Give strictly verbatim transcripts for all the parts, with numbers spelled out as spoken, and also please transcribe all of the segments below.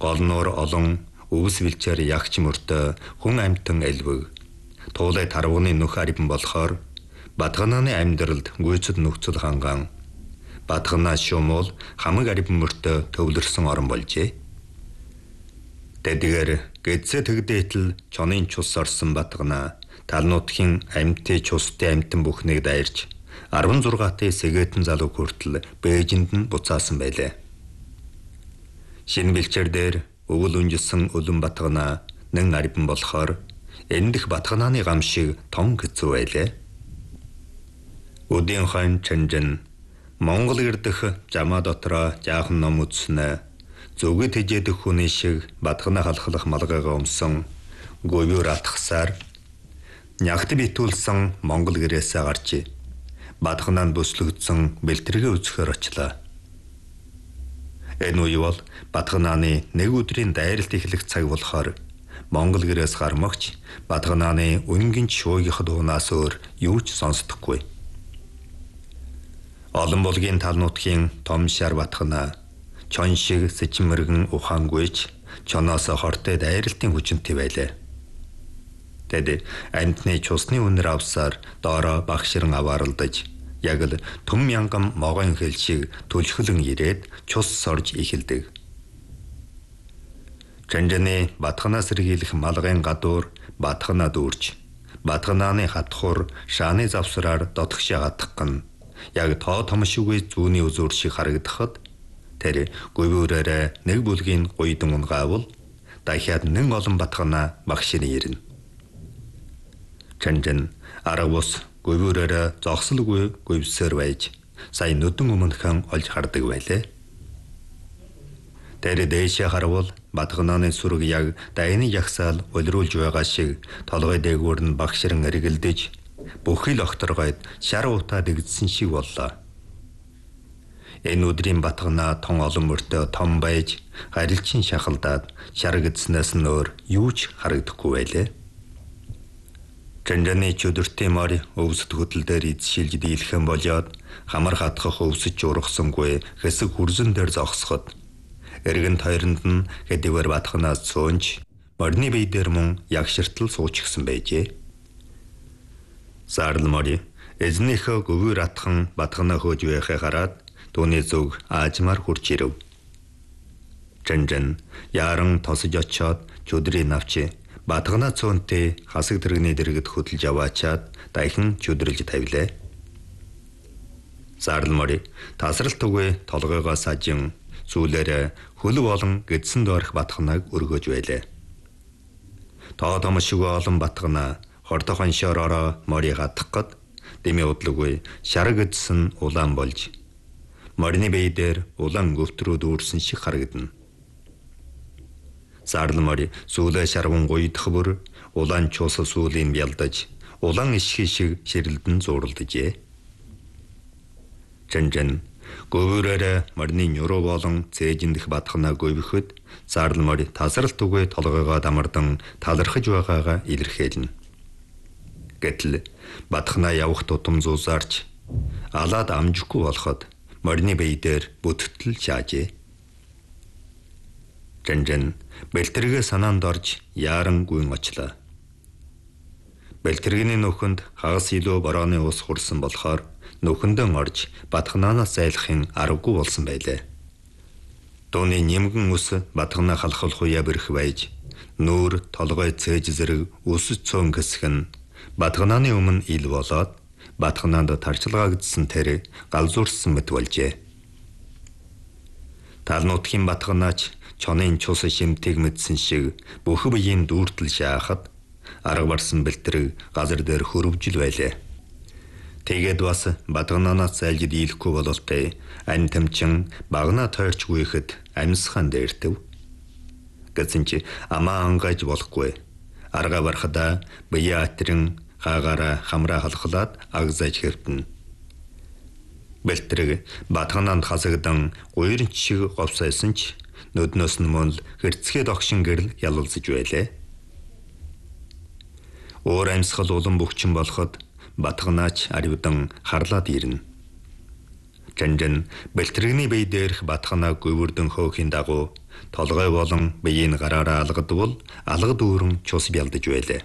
Гол нуур олон өвс бэлчээр ягч мөртөө хүн амьтан элвэг. Туулай тарвганы нүх арибан болохоор Бадганааны амьдралд гүйцэд нөхцөл ханган Бадганаа шумуул хамаг арибан мөртөө төвлөрсөн орон болжээ. Тэдгээр гэдсэ тэгдээтэл чонын цус орсон Бадганаа талнуудхийн амьтны цустай амьтан бүхнийг дайрч арван зургаатай сэгэтэн залуу хүртэл Бээжинд нь буцаасан байлээ. Шинэ бэлчээр дээр өвөл үнжсэн өлөн Бадганаа нэн арибан болохоор эндэх Бадганааны гам шиг том хэцүү байлээ. Өдийн хан Чанжин Монгол ирдэх жамаа дотроо жаахан ном үзснэ зүгэд хижээдэх хүний шиг Бадганаа халахлах малгайгаа өмсөн говьюр атгасаар нягт битүүлсэн Монгол гэрээсээ гарч Бадганаанд бүслэгдсэн бэлтэргээ үзэхээр очлаа. Энэ үе бол Бадганааны нэг өдрийн дайралт эхлэх цаг болохоор Монгол гэрээс гармагч Бадганааны үнгийн шуугийнхад дуунаас өөр юу ч сонсдоггүй. Олон булгийн талнуудхийн том шар Бадганаа чон шиг сэчмэргэн ухаангүйч чоноос хортой дайралтын хүчинтэй байлаа. Тэд амьтны цусны үнэр авсаар доороо багшран авааралдаж яг л түм янгам могон хэл шиг түлхэлэн ирээд цус сорж ихэлдэг. Чанжаны Бадганаа сэргийлэх малгайн гадуур Бадганаа дүүрч Бадганааны хатхур шааны завсраар дотгошоо гатгах яг тоо томшгүй зүүнний үзүүр шиг харагдахад тэр говьюраараа нэг бүлгийн гуйдан унгаавал дахиад нэг олон Бадганаа багшийн ирнэ. Чанжин аргус говьюраараа зогсолгүй говьсээр байж сая нүдэн өмнөхөн олж хардаг байлээ. Тэр дээшээ харвал Бадганааны сүрэг яг дайны жагсаал улируулж байгаа шиг толгой дээгүүр нь багшран эргэлдэж бүхэл огторгойд шар утаа дэгдсэн шиг боллоо. Энэ өдрийн Бадганаа тон олон мөртөө том байж харилчин шахалдаад шар гэдснээс нь өөр юу ч харагдахгүй байлээ. Чанжаны чөдөртэй морь өвсөд хөдөл дээр эзшилж дийлхэн болоод хамар хатгах өвсөж ургасангүй хэсэг хүрзэн дээр зогсоход эргэн тойронд нь хэдийгээр Бадганаас цөөнж морины бие дээр мөн ягширтал суучихсан байжээ. Саарл морь эзнийхөө говьюр атхан Бадганаа хөөж байхаа хараад түүний зүг аажмаар хурж ирэв. Чанжин яран тосож очоод чөдрийг навч Бадганаа цөөнтэй хасаг дэргэний дэргэд хөдөлж аваачаад дахин чөдрөлж тавилаа. Саарл морь тасралт түгээ толгойгоо сажин сүүлээр хөлөв олон гэдсэн доорх Бадганааг өргөж байлаа. Тоо томшгүй олон Бадганаа хордох хоншоороо морийг хатгахад дэмий удлгүй шар гэдсэн улаан болж морины бие дээр улаан гөвтрүү дүүрсэн шиг харагдана. Саарл морь сүүлээ шарван гуйдах бүр улаан чус сүүлийн бялдаж улаан ишхий шиг ширэлдэн зууралдажээ. Чанжин говьюраараа морины нюруу болон цээжиндэх Бадганаа говьөхөд Саарл морь тасралт түгээ толгойгоо дамардан талархаж байгаагаа илэрхийлнэ. Гэтэл Бадганаа явах тутам зузаарч алаад амжихгүй болоход морины бие дээр бүтгэл шаажээ. Чанжин бэлтэргээ санаанд орж яаран гүйн очлаа. Бэлтэргэний нүхэнд хагас илүү борооны ус хурсан болохоор нүхэндэн орж Бадганаанаас зайлахын аргагүй болсон байлаа. Дууны нэмгэн ус Бадганаа халахлах уяа бэрх байж нүүр толгой цээж зэрэг өсөж цөөн гэсэх нь Бадганааны өмнө ил болоод Бадганаанд тарчилгаагдсан тэр галзуурсан мэт болжээ. Талнуудхийн Бадганаач чонын цус шимтгийг мэдсэн шиг бүх биеийн дүүртэл шаахад арга барсан бэлтрэг газар дээр хөрвжил байлаа. Тэгээд бас Бадганаанаас зайлж дийлэхгүй бололтой ань тамчин багнаа тойрч гүйхэд амьсхан дээртэв. Гэсэн чи амаа ангаж болохгүй. Арга бархада бие атрин хаагаараа хамраа халахлаад агзаж хэвтэн. Бэлтрэг Бадганаанд хасагдан гуйрч шиг говсайсан ч нүднөөс нь мөн хэрцгээд огшин гэрэл ялалзаж байлаа. Өөр амьсгал улам бөхчин болоход Бадганаач аривдан харлаад ирнэ. Чанжин бэлтрэгний бие дээрх Бадганаа говьурдан хөөхийн дагуу толгой болон биеийг гараараа алгадвал алга дүүрэн цус бялдаж байлаа.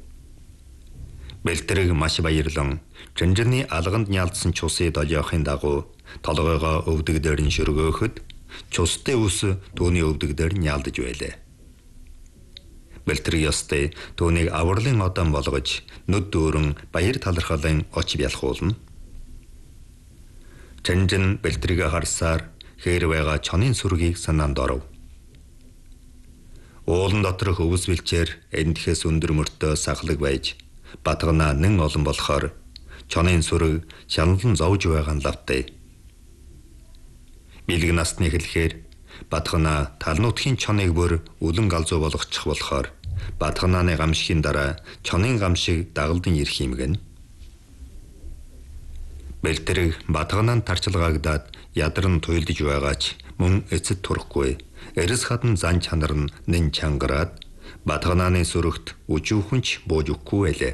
Бэлтрэг маш баярлан Чанжаны алганд няалдсан цусыг долоохын дагуу толгойгоо өвдөг дээр нь шөргөөхөд цустай ус түүний өвдөг дээр няалдаж байлаа. Бэлтрэг ёстой түүнийг авралын одан болгож нүд дүүрэн баяр талархлын оч бялхуулна. Чанжин бэлтрэгээ харсаар хээр байгаа чонын сүргийг санаанд оров. Уулан доторх өвс бэлчээр эндхээс өндөр мөртөө сахлаг байж батгана нэн олон болохоор чонын сүрэг шаналн зовж байгаа нь лавтай. Билэг насны хэлэхээр батгана талнуудхийн чоныг бүр үлэн галзуу болгочих болохоор батганааны гамшигын дараа чонын гамшиг дагалдан ирэх юм гэн. Бэлтрэг батганаанд тарчилгаагдаад ядарн туйлдж байгаач мөн эцэд турахгүй эрс хадан зан чанар нь нэн чангараад батганааны сүрэгт үжүүхэнч бууж өгөхгүй байлаа.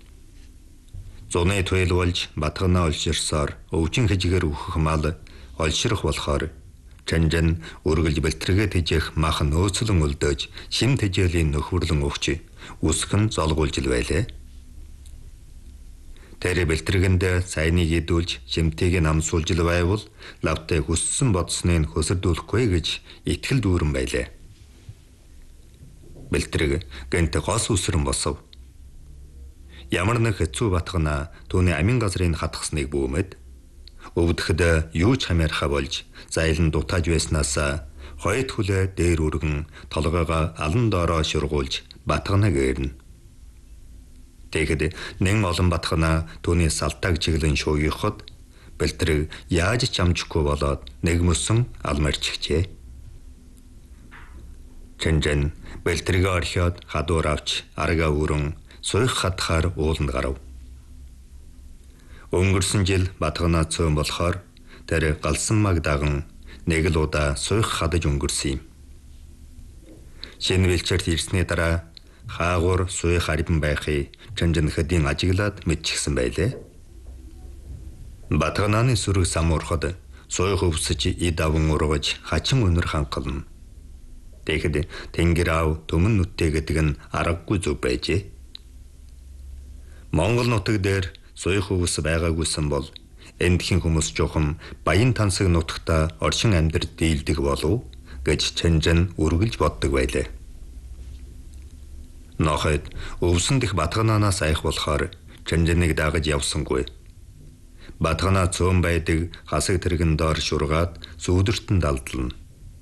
Зуны туйл болж батганаа олширсаар өвчин хижгээр өөхөх мал олширх болохоор Чанжин үргэлж бэлтрэгээ тэжээх мах нөөцлөн өлдөөж шим тэжээлийн нөхөрлөн өгч үсгэн золгуулж байлаа. Тэр бэлтрэгэндээ сайныг идүүлж шимтгийг намсуулж байвал лавтай хүссэн бодсныг хөсөрдүүлэхгүй гэж итгэл дүүрэн байлаа. Бэлтрэг гэнт гос үсрэн босов. Ямар нэг хэцүү батгана түүний амин газрыг хатгасныг бүүмэд өвдөхдөө юу ч хамаархаа болж зайлан дутааж байснаас хойд хүлээ дээр үргэн толгойгоо алан доороо шургуулж батгана гэрнэ. Тэгэхэд нэн олон батгана түүний салтаг чиглэн шуугийнход бэлтрэг яаж ч амжихгүй болоод нэг мөсөн алмарчихжээ. Чанжин бэлтрэгээ орхиод хадуур авч аргаа өрөн суйх хатахаар ууланд гарав. Өнгөрсөн жил батгана цөөн болохоор тэр галсан маг даган нэг л удаа суйх хадаж өнгөрсөн юм. Шинэ бэлчээрт ирсний дараа хаагур суйх арбан байхыг Чанжин хэдийн ажиглаад мэдчихсэн байлээ. Батганааны сүрэг самуурхад суйх өвсөж эд аван ургаж хачин өнөр хангална. Тэгэхэд тэнгэр аав төмөн нүттэй гэдэг нь аргагүй зүг байжээ. Монгол нутаг дээр суйх өвс байгаагүйсэн бол эндхийн хүмүүс жоохон баян тансаг нутагта оршин амьдарч дийлдэг болов гэж Чанжин үргэлж боддог байлаа. Нохойд өвсөн дэх батганаанаас айх болохоор Чанжиныг дагаж явсангүй. Батгана цөөн байдаг хасаг тэргэн доор шургаад сүүдэртэн далдлана.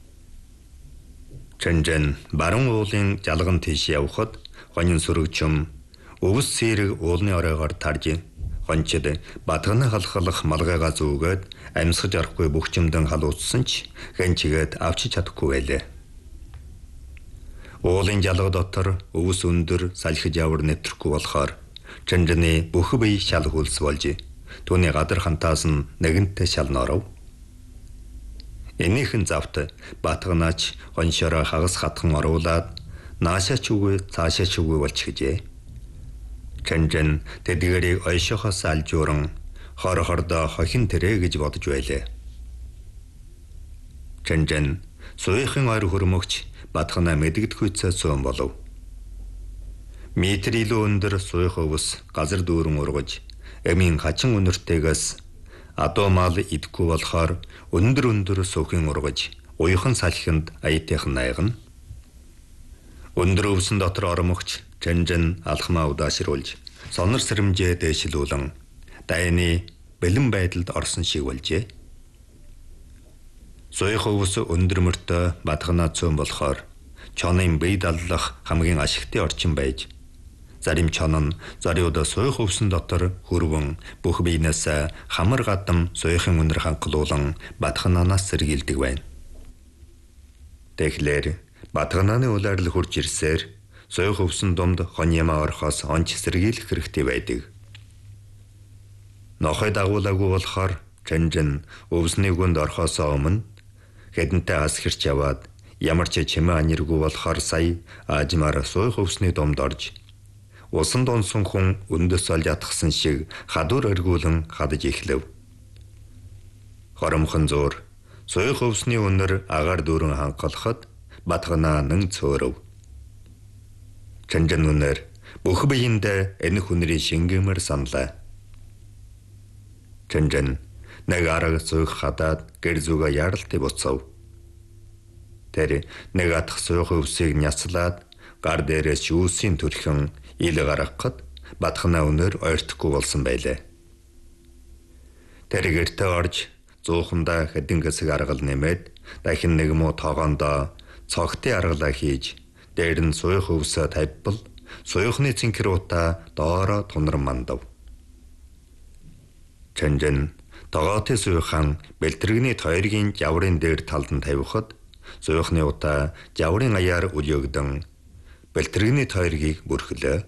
Чанжин баруун уулын жалган тийш явхад хонин сүрэгчм өвс сэрэг уулны оройгоор тарж хончид батгана халахлах малгайгаа зүүгээд амьсгаж арахгүй бүх чимдэн халуутсан ч хэнчигээд авчиж чадахгүй байлаа. Уулын жалга дотор өвс өндөр салхиж явар нэтрэхгүй болохоор Чанжины бүх бие шал хөлс болж түүний гадар хантаас нь нэгэнтээ шал норов. Энийхэн завт батганаач хоншороо хагас хатхан оруулаад наашаа ч үгүй цаашаа ч үгүй болчихжээ. Чанжин тэдгэрийг ойшохоос алжууран хор хордоо хохин тэрэ гэж бодож байлаа. Чанжин суйхын ойр хөрмөгч батгана мэдгэдэггүйцээ цөөн болов. Метр илүү өндөр суйх өвс газар дүүрэн ургаж эмийн хачин өнөртэйгээс адуу мал идэхгүй болохоор өндөр өндөр сөхөн ургаж уйхан салхинд аятайхан найгана. Өндөр өвсөн дотор ормогч Чанжин алхмаа удаашруулж сонор сэрэмжээ дээшлүүлэн дайны бэлэн байдалд орсон шиг болжээ. Суйх өвс өндөр мөртөө батгана цөөн болохоор чонын бие даллах хамгийн ашигтай орчин байж зарим чон нь зариуда суйх өвсөн дотор хөрвөн бүх биенээс хамар гадам суйхын өнөр хангалуулан батгананаас сэргийлдэг байна. Тэгэхээр батганааны улайрал хурж ирсээр суйх өвсөн дунд хоньямаа орхоос онч сэргийлэх хэрэгтэй байдаг. Нохой дагуулаагүй болохоор Чанжин өвсний гүнд орхосоо өмнө хэдэнтэй ас хэрч яваад ямар ч чимээ аниргүй болохоор сая аажмаар суйх өвсний домд орж усан донсон хүн өндөс олж атгсан шиг хадуур эргүүлэн хадаж эхлэв. Хоромхон зуур суйх өвсний өнөр агаар дүүрэн хангалахад батгана нэн цөөрөв. Чанжан үнээр бүх биендээ энэ хүнрийн шингэмэр саналаа. Чанжан нэг арга зүйх хадаад гэр зүгээ яралтай буцав. Тэр нэг атах суух өвсийг няцлаад гар дээрээс юусийн төрхөн ил гаргахад батгана үнээр ойртохгүй болсон байлаа. Тэр гэртээ орж зуухандаа хэдэн гэсэг аргал нэмээд дахин нэг муу тоогоондоо цогтын аргалаа хийж дээр нь суух өвсөө тавьбал суухны цэнхэр утаа доороо тунран мандав. Чанжан тогоотой суйхан бэлтрэгний тойргийн жаврын дээр талд нь тавихад суйхны утаа жаврын аяар үлёгдөн бэлтрэгний тойргийг бүрхлээ.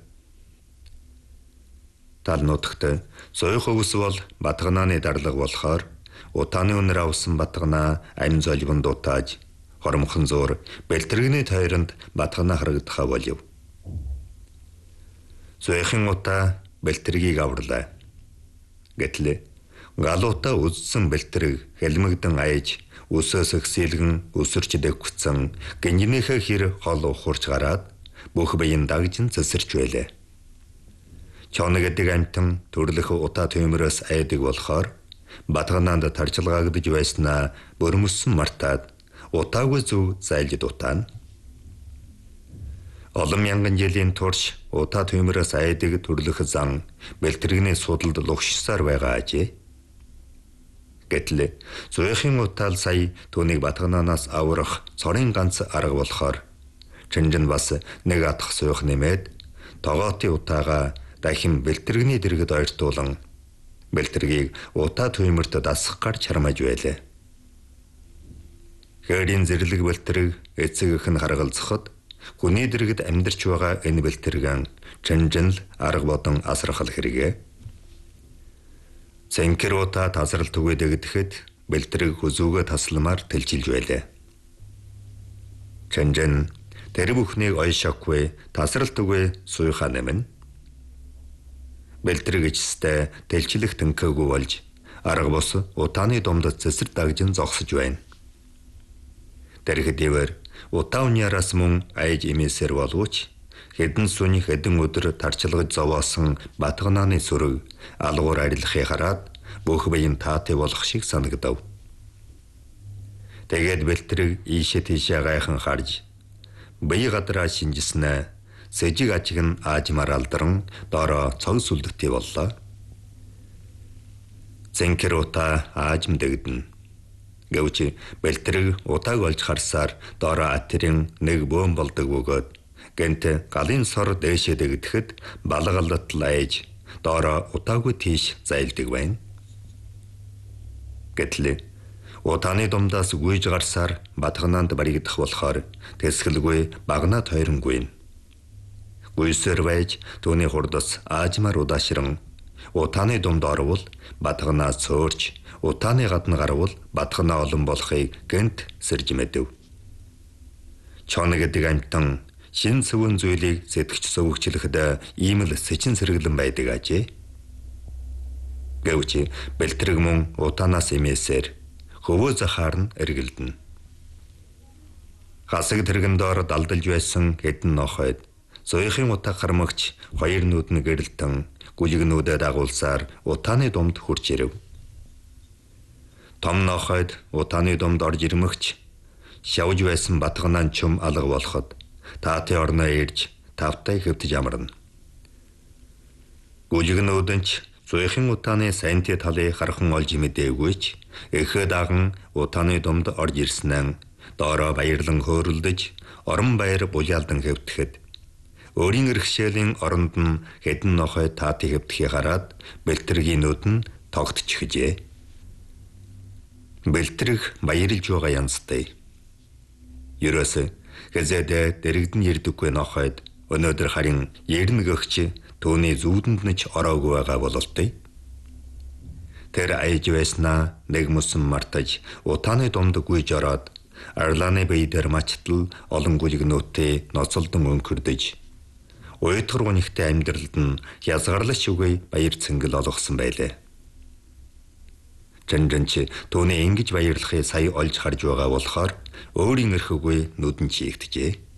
Тал нутагт суйх өвс бол батганааны дарлаг болохоор утааны үнэр авсан батгана амь золбонд утааж хормхон зур бэлтрэгний тойронд батгана харагдахаа болив. Суйхын утаа бэлтрэгийг аварлаа. Гэтэл галуута үзсэн бэлтрэг хэлмэгдэн аяж өсөөс өксөлгөн өсөрч дэвгцэн гинжинийхээ хэр хол ухурч гараад бүх биеийн дагжин цэсэрч байлаа. Чоно гэдэг амтан төрлөх утаа төмөрөөс айдаг болохоор батганаанд тарчилгаагдж байснаа бөрмөссөн мартаад утаагүй зүв зайлд утаана. Олон мянган жилийн турш утаа төмөрөөс айдаг төрлөх зан бэлтрэгний судалд лугшсаар байгаа ажээ. Гэтэл зүйхийн утаал сая түүнийг батгананаас аврах цорын ганц арга болохоор Чанжан бас нэг атах суух нэмээд тогоотой утаагаа дахин бэлтрэгний дэргэд ойртуулан бэлтрэгийг утаа төмөрт дасах гарч хармаж байлаа. Хэрийн зэрлэг бэлтрэг эцэг их нь харгалзахад хүний дэргэд амьдарч байгаа энэ бэлтрэгэн Чанжан л арга бодон асрахал хэрэгэ. Цэнхэр утаа тасрал түгээдэгэдэхэд бэлтрэг хүзүүгээ тасламаар тэлжилж байлаа. Чанжан тэр бүхнийг ойшоохгүй тасрал түгээ суйхаа нэмэн. Бэлтрэг ичстэй тэлжлэх тэнхээгүй болж арга бус утааны домдод цэсэр дагжин зогсож байна. Тэрхэдийгээр утаа униараас мөн аяж имээсэр боловч хэдэн сүний хэдэн өдөр тарчилгаж зовоосон батганааны сүрэг алгуур арилахыг хараад бүх биеийн таатай болох шиг санагдав. Тэгээд бэлтрэг ийшээ тийшээ гайхан харж бие гадраа шинжснэ сэжиг ажиг нь аажмаар алдран доороо цог сүлдэгтэй боллоо. Цэнхэр утаа аажм дэгдэн. Гэвч бэлтрэг утааг олж харсаар доороо атрын нэг бөөм болдог бөгөөд гэнт галын сор дээшээ дэгдэхэд балгалт лайж доороо утаагүй тийш зайлдаг байна. Гэтэл утааны домдаас гүйж гарсаар батганаанд баригдах болохоор тэсгэлгүй багнаа тойронгүй. Гүйсээр байж түүний хурдас аажмаар удаашран утааны домд орвол батганаа цөөрч утааны гадна гарвал батганаа олон болохыг гэнт сэрж мэдэв. Чоно гэдэг амтан шин цэвэн зүйлийг сэтгэж сөвөгчлөхөд ийм л сэчин сэргэлэн байдаг ажээ. Гэвч бэлтрэг мөн утаанаас имээсээр хөвөө захаар нь эргэлдэнэ. Хасаг тэргэн доор далдалж байсан хэдэн нохойд зүйхийн утаа хармагч хоёр нүд нь гэрэлтэн гүлгнүүдэд дагуулсаар утааны домд хурж ирэв. Том нохойд утааны домд орж ирмэгч шавж байсан батганаа чум алга болоход таатын орноо ирж тавтай хэвтэж амарна. Гүлгнүүдэнч зүйхийн утааны сайнти талыг хархан олж мэдээгүй ч эхэ даган утааны домд орж ирснээр доороо баярлан хөөрөлдөж орон баяр булялдан хэвтгэхэд өөрийн эрхшээлийн оронд нь хэдэн нохой таатыг хэвтгэхийг хараад бэлтрэгийн нүд нь тогтчихжээ. Бэлтрэг баярлж байгаа янзтай. Ерөөсө гэзэдэ дэрэгдэн ирдэггүй нохойд өнөөдөр харин ярина гөгч түүний зүудэнд нь ч ороогүй байгаа бололтой. Тэр аяж байснаа нэг мөсөн мартаж утааны домд гүйж ороод арлааны бие дээр мачтал олон гүлгнүүтээ ноцолдон өнгөрдөж уйтгар гонхтой амьдралд нь язгарлаж үгүй баяр цэнгэл олгосон байлээ. Жанжан ч түүний ингэж баярлахыг сая олж харж байгаа болохоор өөрийн эрх үгүй нүдэн чийгдэжээ.